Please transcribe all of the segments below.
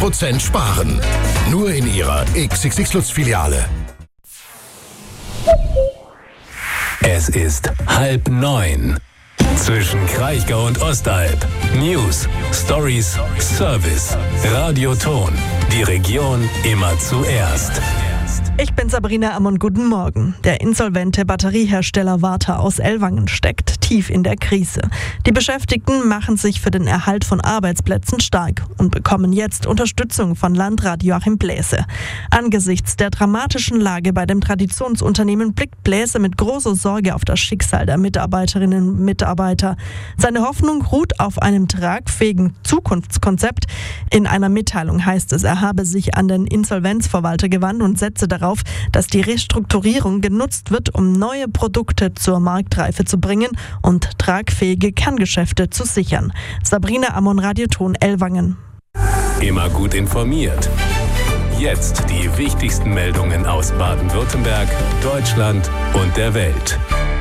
50% sparen. Nur in Ihrer XXX Lutz Filiale. Es ist 8:30. Zwischen Kraichgau und Ostalb. News, Stories, Service. Radioton. Die Region immer zuerst. Ich bin Sabrina Ammon, guten Morgen. Der insolvente Batteriehersteller Varta aus Ellwangen steckt tief in der Krise. Die Beschäftigten machen sich für den Erhalt von Arbeitsplätzen stark und bekommen jetzt Unterstützung von Landrat Joachim Bläse. Angesichts der dramatischen Lage bei dem Traditionsunternehmen blickt Bläse mit großer Sorge auf das Schicksal der Mitarbeiterinnen und Mitarbeiter. Seine Hoffnung ruht auf einem tragfähigen Zukunftskonzept. In einer Mitteilung heißt es, er habe sich an den Insolvenzverwalter gewandt und setze darauf, dass die Restrukturierung genutzt wird, um neue Produkte zur Marktreife zu bringen und tragfähige Kerngeschäfte zu sichern. Sabrina Ammon, Radioton Ellwangen. Immer gut informiert. Jetzt die wichtigsten Meldungen aus Baden-Württemberg, Deutschland und der Welt.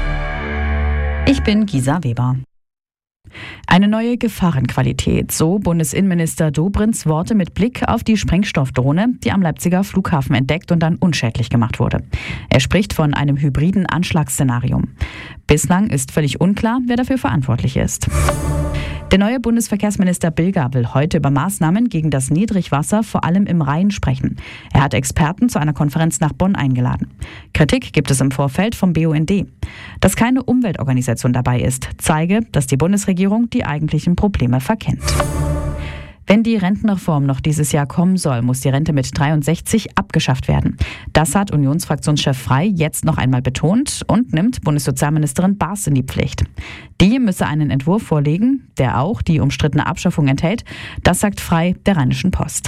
Ich bin Gisa Weber. Eine neue Gefahrenqualität, so Bundesinnenminister Dobrins Worte mit Blick auf die Sprengstoffdrohne, die am Leipziger Flughafen entdeckt und dann unschädlich gemacht wurde. Er spricht von einem hybriden Anschlagsszenario. Bislang ist völlig unklar, wer dafür verantwortlich ist. Der neue Bundesverkehrsminister Bilger will heute über Maßnahmen gegen das Niedrigwasser vor allem im Rhein sprechen. Er hat Experten zu einer Konferenz nach Bonn eingeladen. Kritik gibt es im Vorfeld vom BUND. Dass keine Umweltorganisation dabei ist, zeige, dass die Bundesregierung die eigentlichen Probleme verkennt. Wenn die Rentenreform noch dieses Jahr kommen soll, muss die Rente mit 63 abgeschafft werden. Das hat Unionsfraktionschef Frey jetzt noch einmal betont und nimmt Bundessozialministerin Baas in die Pflicht. Die müsse einen Entwurf vorlegen, der auch die umstrittene Abschaffung enthält. Das sagt Frey der Rheinischen Post.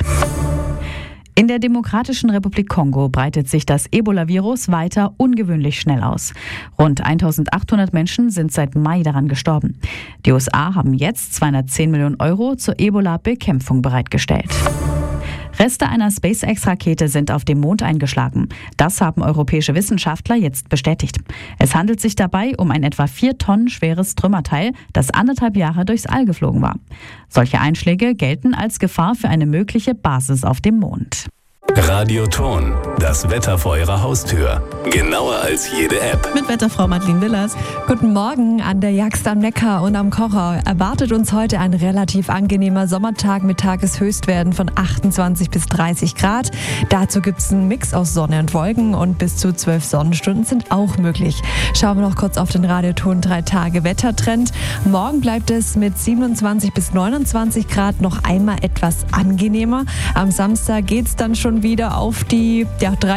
In der Demokratischen Republik Kongo breitet sich das Ebola-Virus weiter ungewöhnlich schnell aus. Rund 1800 Menschen sind seit Mai daran gestorben. Die USA haben jetzt 210 Millionen Euro zur Ebola-Bekämpfung bereitgestellt. Reste einer SpaceX-Rakete sind auf dem Mond eingeschlagen. Das haben europäische Wissenschaftler jetzt bestätigt. Es handelt sich dabei um ein etwa 4 Tonnen schweres Trümmerteil, das 1,5 Jahre durchs All geflogen war. Solche Einschläge gelten als Gefahr für eine mögliche Basis auf dem Mond. Radioton, das Wetter vor Ihrer Haustür. Genauer als jede App. Mit Wetterfrau Madeleine Willers. Guten Morgen. An der Jagst am Neckar und am Kocher erwartet uns heute ein relativ angenehmer Sommertag mit Tageshöchstwerten von 28 bis 30 Grad. Dazu gibt es einen Mix aus Sonne und Wolken und bis zu 12 Sonnenstunden sind auch möglich. Schauen wir noch kurz auf den Radioton 3-Tage-Wettertrend. Morgen bleibt es mit 27 bis 29 Grad noch einmal etwas angenehmer. Am Samstag geht es dann schon wieder auf die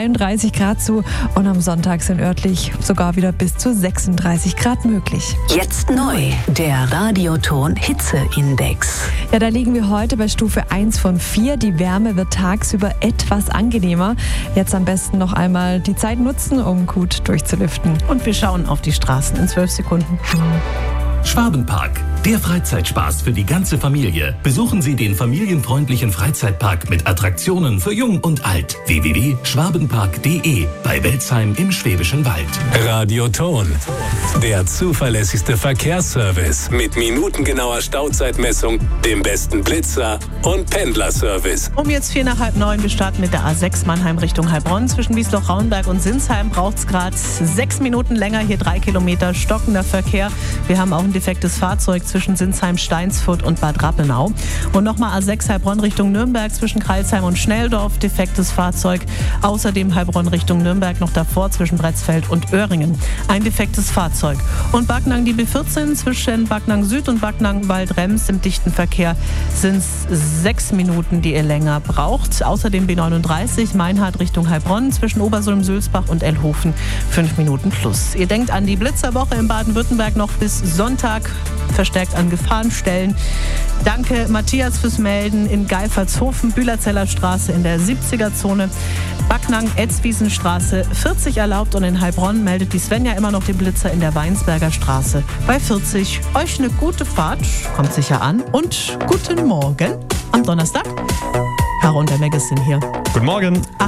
33 Grad zu und am Sonntag sind örtlich sogar wieder bis zu 36 Grad möglich. Jetzt neu, der Radioton Hitzeindex. Ja, da liegen wir heute bei Stufe 1 von 4. Die Wärme wird tagsüber etwas angenehmer. Jetzt am besten noch einmal die Zeit nutzen, um gut durchzulüften. Und wir schauen auf die Straßen in 12 Sekunden. Schwabenpark, der Freizeitspaß für die ganze Familie. Besuchen Sie den familienfreundlichen Freizeitpark mit Attraktionen für Jung und Alt. www.schwabenpark.de bei Welzheim im Schwäbischen Wald. Radioton, der zuverlässigste Verkehrsservice mit minutengenauer Stauzeitmessung, dem besten Blitzer und Pendlerservice. Um jetzt 8:45. Wir starten mit der A6 Mannheim Richtung Heilbronn. Zwischen Wiesloch-Rauenberg und Sinsheim braucht es gerade 6 Minuten länger. Hier 3 Kilometer stockender Verkehr. Wir haben auch ein defektes Fahrzeug zwischen Sinsheim, Steinsfurt und Bad Rappenau. Und nochmal A6 Heilbronn Richtung Nürnberg zwischen Kreilsheim und Schnelldorf, defektes Fahrzeug. Außerdem Heilbronn Richtung Nürnberg noch davor zwischen Bretzfeld und Öhringen. Ein defektes Fahrzeug. Und Backnang die B14 zwischen Backnang Süd und Backnang Waldrems im dichten Verkehr sind es 6 Minuten, die ihr länger braucht. Außerdem B39 Meinhard Richtung Heilbronn zwischen Obersulm-Sülzbach und Ellhofen 5 Minuten plus. Ihr denkt an die Blitzerwoche in Baden-Württemberg noch bis Sonntag, verstärkt an Gefahrenstellen. Danke Matthias fürs Melden in Geifertshofen, Bühlerzeller Straße in der 70er-Zone, Backnang, Etzwiesenstraße 40 erlaubt und in Heilbronn meldet die Svenja immer noch den Blitzer in der Weinsberger Straße bei 40. Euch eine gute Fahrt, kommt sicher an und guten Morgen am Donnerstag. Herr Magazin hier. Guten Morgen.